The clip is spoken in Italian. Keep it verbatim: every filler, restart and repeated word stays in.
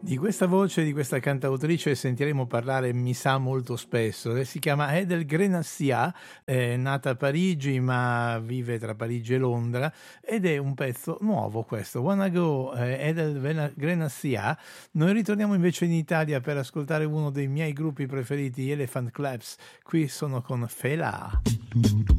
Di questa voce, di questa cantautrice sentiremo parlare, mi sa, molto spesso. Lei si chiama Edel Grenassia, è nata a Parigi ma vive tra Parigi e Londra ed è un pezzo nuovo questo, Wanna Go, eh, Edel Vena- Grenassia. Noi ritorniamo invece in Italia per ascoltare uno dei miei gruppi preferiti, Elephant Claps. Qui sono con Fela.